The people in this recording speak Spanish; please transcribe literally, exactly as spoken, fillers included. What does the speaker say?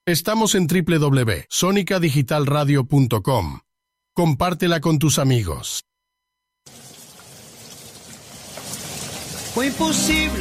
Estamos en doble u doble u doble u punto sónica digital radio punto com. Compártela con tus amigos. Fue imposible.